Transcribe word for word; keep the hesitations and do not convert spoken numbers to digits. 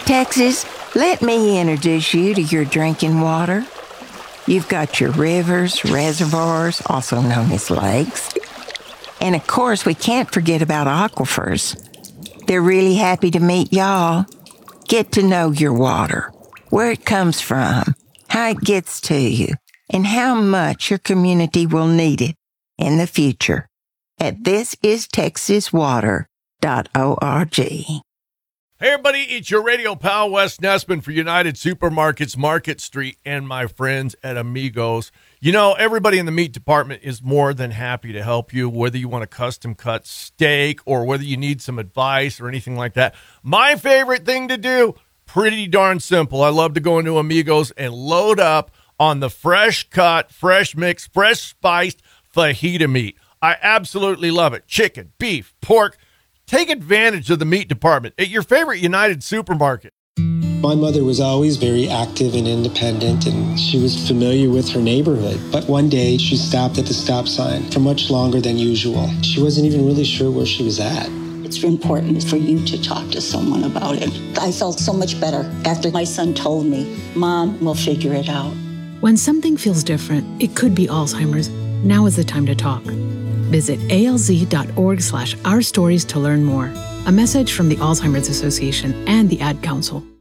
Texas, let me introduce you to your drinking water. You've got your rivers, reservoirs, also known as lakes. And of course, we can't forget about aquifers. They're really happy to meet y'all. Get to know your water, where it comes from, how it gets to you, and how much your community will need it in the future at this is texas water dot org. Hey everybody, it's your radio pal Wes Nessman for United Supermarkets Market Street and my friends at Amigos. You know, everybody in the meat department is more than happy to help you, whether you want a custom cut steak or whether you need some advice or anything like that. My favorite thing to do, pretty darn simple. I love to go into Amigos and load up on the fresh cut, fresh mixed, fresh spiced fajita meat. I absolutely love it. Chicken, beef, pork. Take advantage of the meat department at your favorite United supermarket. My mother was always very active and independent, and she was familiar with her neighborhood. But one day, she stopped at the stop sign for much longer than usual. She wasn't even really sure where she was at. It's important for you to talk to someone about it. I felt so much better after my son told me, Mom, we'll figure it out. When something feels different, it could be Alzheimer's. Now is the time to talk. Visit alz.org slash our stories to learn more. A message from the Alzheimer's Association and the Ad Council.